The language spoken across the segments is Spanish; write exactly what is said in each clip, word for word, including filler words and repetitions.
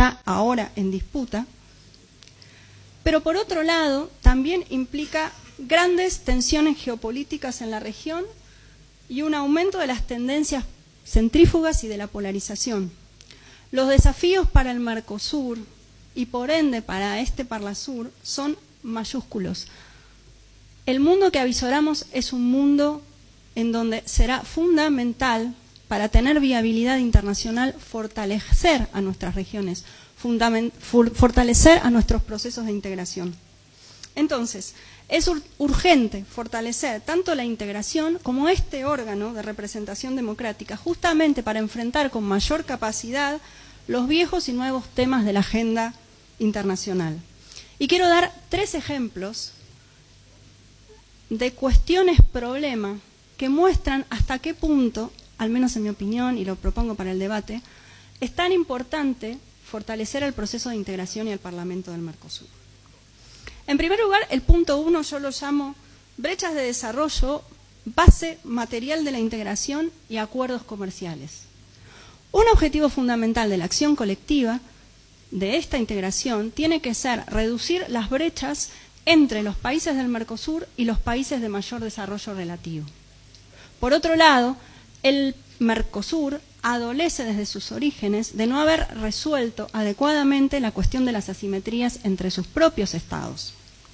está ahora en disputa, pero por otro lado también implica grandes tensiones geopolíticas en la región y un aumento de las tendencias centrífugas y de la polarización. Los desafíos para el Mercosur y por ende para este Parlasur son mayúsculos. El mundo que avisoramos es un mundo en donde será fundamental para tener viabilidad internacional fortalecer a nuestras regiones, fortalecer a nuestros procesos de integración. Entonces, es ur urgente fortalecer tanto la integración como este órgano de representación democrática, justamente para enfrentar con mayor capacidad los viejos y nuevos temas de la agenda internacional. Y quiero dar tres ejemplos de cuestiones problema que muestran hasta qué punto, al menos en mi opinión, y lo propongo para el debate, es tan importante fortalecer el proceso de integración y el Parlamento del Mercosur. En primer lugar, el punto uno yo lo llamo brechas de desarrollo, base material de la integración y acuerdos comerciales. Un objetivo fundamental de la acción colectiva de esta integración tiene que ser reducir las brechas entre los países del Mercosur y los países de mayor desarrollo relativo. Por otro lado, el Mercosur adolece desde sus orígenes de no haber resuelto adecuadamente la cuestión de las asimetrías entre sus propios estados.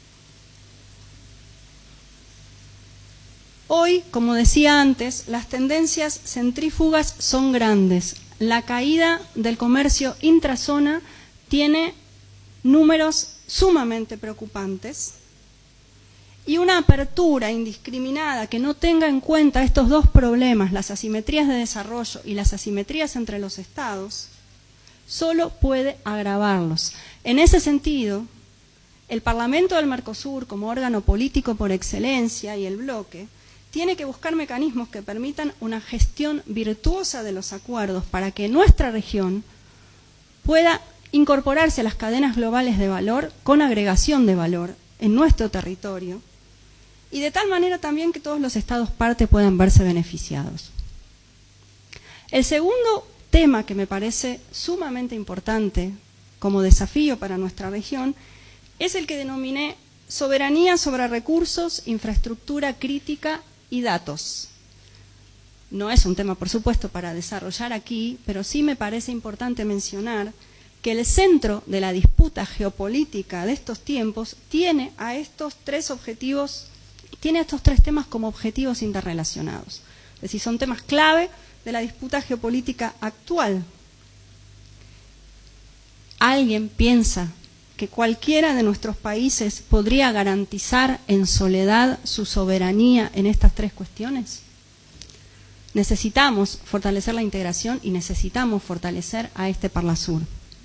Hoy, como decía antes, las tendencias centrífugas son grandes. La caída del comercio intrazona tiene números sumamente preocupantes y una apertura indiscriminada que no tenga en cuenta estos dos problemas, las asimetrías de desarrollo y las asimetrías entre los estados, solo puede agravarlos. En ese sentido, el Parlamento del Mercosur, como órgano político por excelencia, y el bloque, tiene que buscar mecanismos que permitan una gestión virtuosa de los acuerdos para que nuestra región pueda incorporarse a las cadenas globales de valor con agregación de valor en nuestro territorio y de tal manera también que todos los estados parte puedan verse beneficiados. El segundo tema que me parece sumamente importante como desafío para nuestra región es el que denominé soberanía sobre recursos, infraestructura crítica y datos. No es un tema, por supuesto, para desarrollar aquí, pero sí me parece importante mencionar que el centro de la disputa geopolítica de estos tiempos tiene a estos tres objetivos, tiene a estos tres temas como objetivos interrelacionados. Es decir, son temas clave de la disputa geopolítica actual. ¿Alguien piensa que cualquiera de nuestros países podría garantizar en soledad su soberanía en estas tres cuestiones? Necesitamos fortalecer la integración y necesitamos fortalecer a este Parlasur.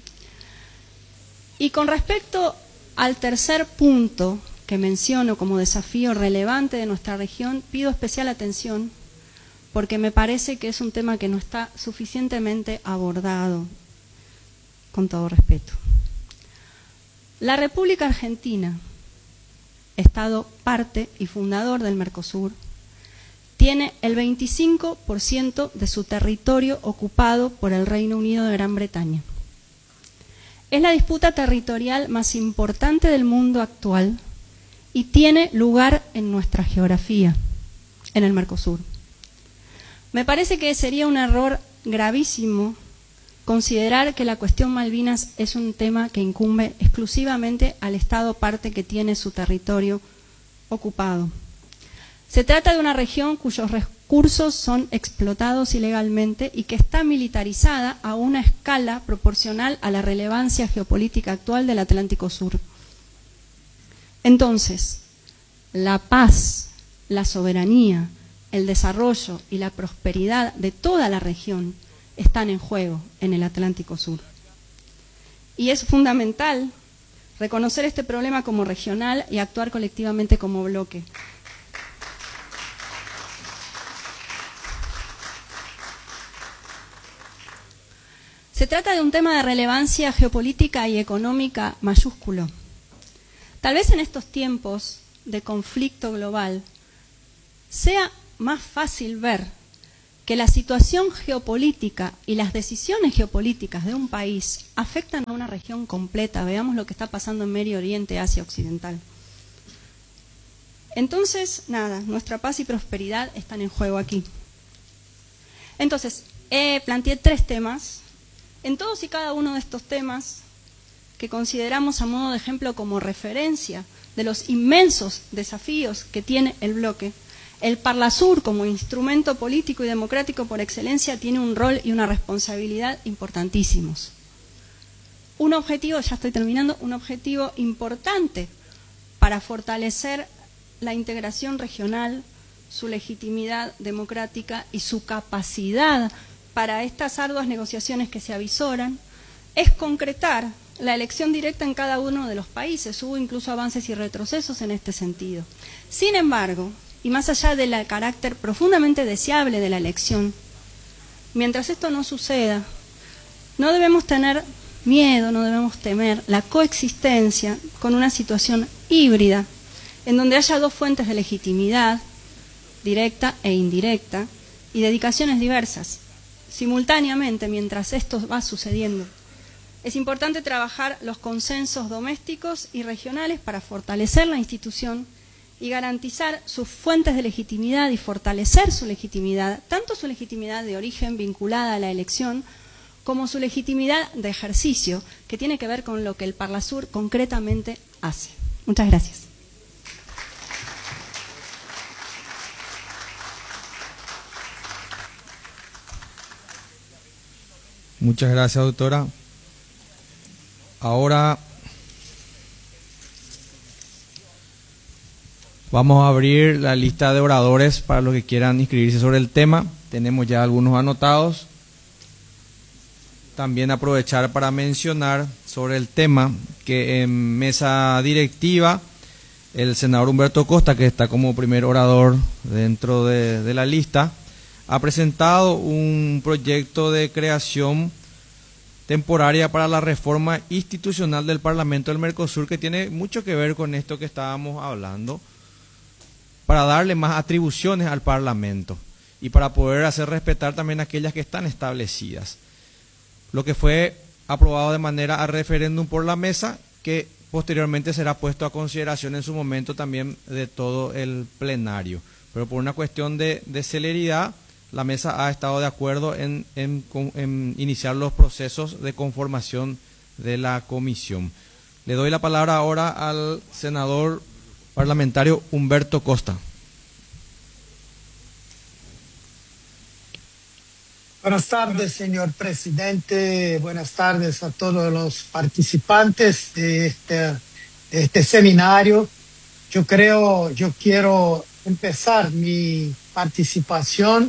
Y con respecto al tercer punto que menciono como desafío relevante de nuestra región, pido especial atención porque me parece que es un tema que no está suficientemente abordado, con todo respeto. La República Argentina, Estado parte y fundador del Mercosur, tiene el veinticinco por ciento de su territorio ocupado por el Reino Unido de Gran Bretaña. Es la disputa territorial más importante del mundo actual y tiene lugar en nuestra geografía, en el Mercosur. Me parece que sería un error gravísimo considerar que la cuestión Malvinas es un tema que incumbe exclusivamente al Estado parte que tiene su territorio ocupado. Se trata de una región cuyos recursos son explotados ilegalmente y que está militarizada a una escala proporcional a la relevancia geopolítica actual del Atlántico Sur. Entonces, la paz, la soberanía, el desarrollo y la prosperidad de toda la región están en juego en el Atlántico Sur. Y es fundamental reconocer este problema como regional y actuar colectivamente como bloque. Se trata de un tema de relevancia geopolítica y económica mayúsculo. Tal vez en estos tiempos de conflicto global sea más fácil ver que la situación geopolítica y las decisiones geopolíticas de un país afectan a una región completa. Veamos lo que está pasando en Medio Oriente, Asia Occidental. Entonces, nada, nuestra paz y prosperidad están en juego aquí. Entonces, eh, planteé tres temas. En todos y cada uno de estos temas, que consideramos a modo de ejemplo como referencia de los inmensos desafíos que tiene el bloque, el Parlasur como instrumento político y democrático por excelencia tiene un rol y una responsabilidad importantísimos. Un objetivo, ya estoy terminando, un objetivo importante para fortalecer la integración regional, su legitimidad democrática y su capacidad para estas arduas negociaciones que se avisoran, es concretar la elección directa en cada uno de los países. Hubo incluso avances y retrocesos en este sentido. Sin embargo, y más allá del carácter profundamente deseable de la elección, mientras esto no suceda, no debemos tener miedo, no debemos temer la coexistencia con una situación híbrida, en donde haya dos fuentes de legitimidad, directa e indirecta, y dedicaciones diversas, simultáneamente mientras esto va sucediendo. Es importante trabajar los consensos domésticos y regionales para fortalecer la institución y garantizar sus fuentes de legitimidad y fortalecer su legitimidad, tanto su legitimidad de origen vinculada a la elección, como su legitimidad de ejercicio, que tiene que ver con lo que el Parlasur concretamente hace. Muchas gracias. Muchas gracias, doctora. Ahora vamos a abrir la lista de oradores para los que quieran inscribirse sobre el tema. Tenemos ya algunos anotados. También aprovechar para mencionar sobre el tema que en mesa directiva el senador Humberto Costa, que está como primer orador dentro de, de la lista, ha presentado un proyecto de creación temporaria para la reforma institucional del Parlamento del Mercosur, que tiene mucho que ver con esto que estábamos hablando, para darle más atribuciones al Parlamento y para poder hacer respetar también aquellas que están establecidas. Lo que fue aprobado de manera a referéndum por la mesa, que posteriormente será puesto a consideración en su momento también de todo el plenario. Pero por una cuestión de, de celeridad, la mesa ha estado de acuerdo en, en, en iniciar los procesos de conformación de la comisión. Le doy la palabra ahora al senador parlamentario Humberto Costa. Buenas tardes, señor presidente. Buenas tardes a todos los participantes de este, de este seminario. Yo creo, yo quiero empezar mi participación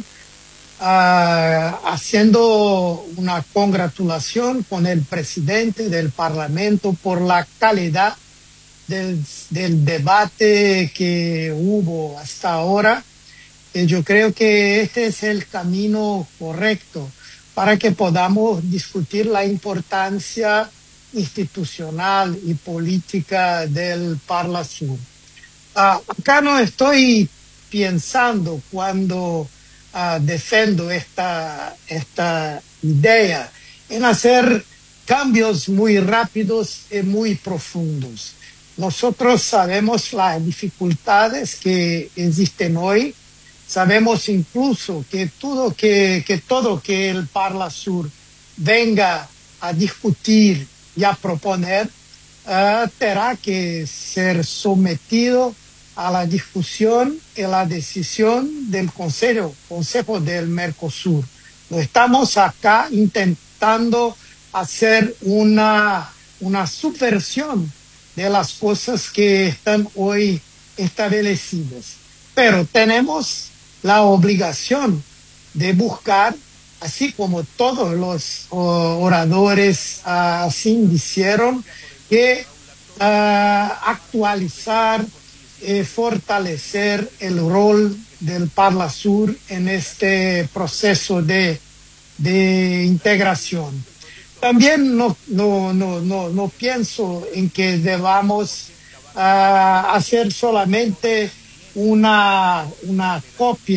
Uh, haciendo una congratulación con el presidente del Parlamento por la calidad del, del debate que hubo hasta ahora. Y yo creo que este es el camino correcto para que podamos discutir la importancia institucional y política del Parlasur. Uh, acá no estoy pensando cuando Uh, defiendo esta, esta idea en hacer cambios muy rápidos y muy profundos. Nosotros sabemos las dificultades que existen hoy, sabemos incluso que todo que, que, todo que el Parlasur venga a discutir y a proponer uh, tendrá que ser sometido a la discusión y la decisión del Consejo, Consejo del Mercosur. No estamos acá intentando hacer una, una subversión de las cosas que están hoy establecidas. Pero tenemos la obligación de buscar, así como todos los oradores uh, así dijeron, que uh, actualizar y fortalecer el rol del Parlasur en este proceso de, de integración. También no, no, no, no, no pienso en que debamos uh, hacer solamente una, una copia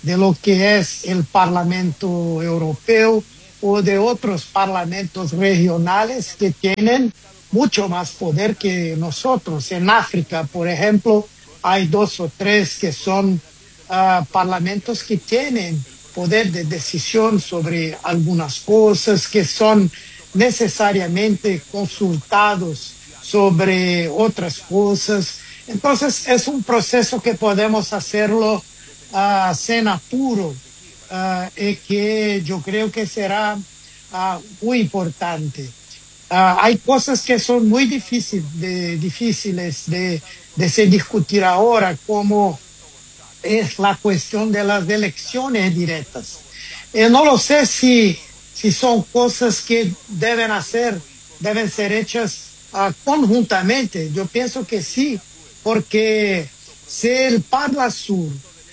de lo que es el Parlamento Europeo o de otros parlamentos regionales que tienen mucho más poder que nosotros. En África, por ejemplo, hay dos o tres que son uh, parlamentos que tienen poder de decisión sobre algunas cosas, que son necesariamente consultados sobre otras cosas. Entonces es un proceso que podemos hacerlo uh, sin apuro uh, y que yo creo que será uh, muy importante. Uh, hay cosas que son muy difícil de, difíciles de, de se discutir ahora, como es la cuestión de las elecciones directas. Eh, no lo sé si, si son cosas que deben hacer, deben ser hechas uh, conjuntamente. Yo pienso que sí, porque si el Parlasur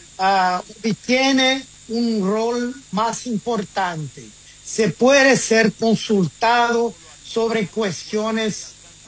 uh, tiene un rol más importante, se puede ser consultado sobre cuestiones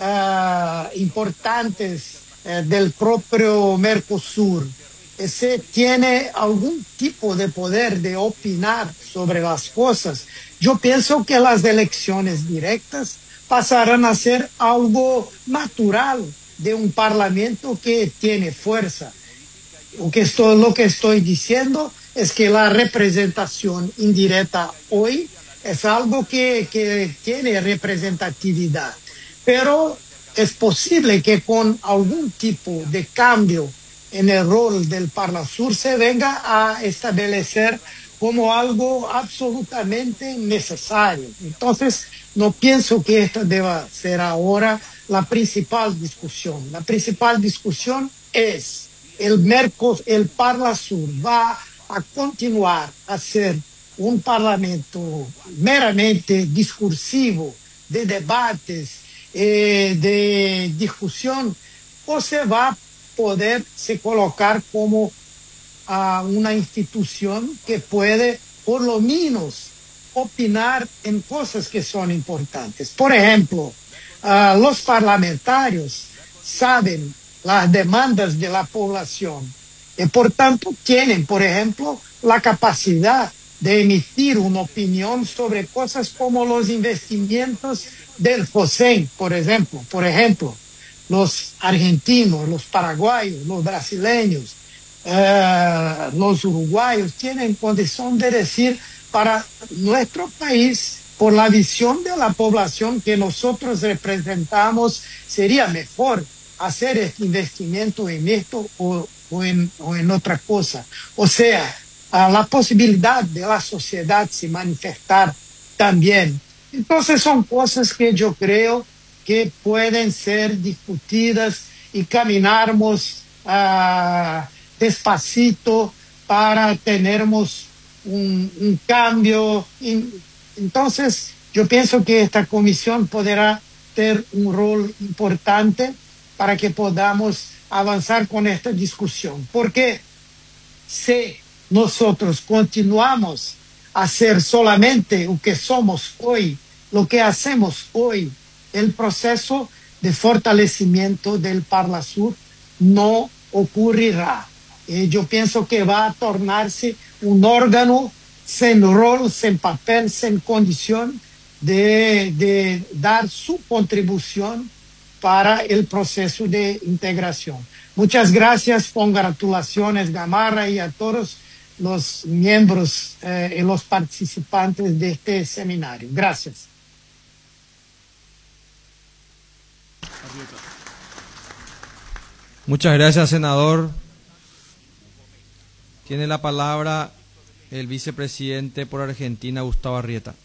uh, importantes uh, del propio Mercosur. Se tiene algún tipo de poder de opinar sobre las cosas. Yo pienso que las elecciones directas pasarán a ser algo natural de un parlamento que tiene fuerza. Lo que estoy, lo que estoy diciendo es que la representación indirecta hoy es algo que, que tiene representatividad, pero es posible que con algún tipo de cambio en el rol del Parlasur se venga a establecer como algo absolutamente necesario. Entonces, no pienso que esta deba ser ahora la principal discusión. La principal discusión es el Mercosur, el Parlasur va a continuar a ser un parlamento meramente discursivo, de debates, eh, de discusión, o se va a poder se colocar como uh, una institución que puede por lo menos opinar en cosas que son importantes. Por ejemplo, uh, los parlamentarios saben las demandas de la población y por tanto tienen, por ejemplo, la capacidad de emitir una opinión sobre cosas como los investimentos del FOSEM, por ejemplo, por ejemplo, los argentinos, los paraguayos, los brasileños, eh, los uruguayos tienen condición de decir para nuestro país, por la visión de la población que nosotros representamos, sería mejor hacer este investimento en esto o, o, en, o en otra cosa. O sea, a la posibilidad de la sociedad se manifestar también. Entonces son cosas que yo creo que pueden ser discutidas y caminarmos uh, despacito para tenermos un, un cambio. Entonces yo pienso que esta comisión podrá tener un rol importante para que podamos avanzar con esta discusión. Porque si nosotros continuamos a hacer solamente lo que somos hoy, lo que hacemos hoy, el proceso de fortalecimiento del Parlasur no ocurrirá. Eh, yo pienso que va a tornarse un órgano sin rol, sin papel, sin condición de, de dar su contribución para el proceso de integración. Muchas gracias, congratulaciones Gamarra y a todos los miembros eh, y los participantes de este seminario. Gracias. Muchas gracias, senador. Tiene la palabra el vicepresidente por Argentina, Gustavo Arrieta.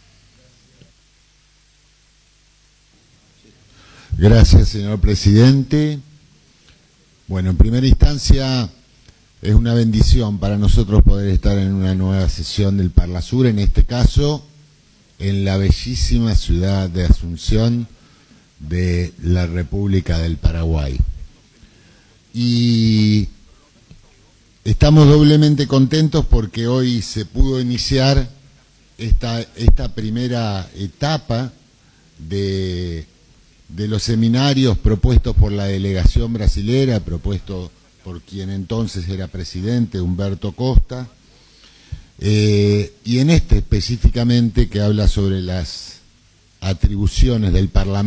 Gracias, señor presidente. Bueno, en primera instancia es una bendición para nosotros poder estar en una nueva sesión del Parlasur, en este caso en la bellísima ciudad de Asunción de la República del Paraguay. Y estamos doblemente contentos porque hoy se pudo iniciar esta, esta primera etapa de, de los seminarios propuestos por la delegación brasilera, propuesto por quien entonces era presidente, Humberto Costa, Eh, y en este específicamente, que habla sobre las atribuciones del Parlamento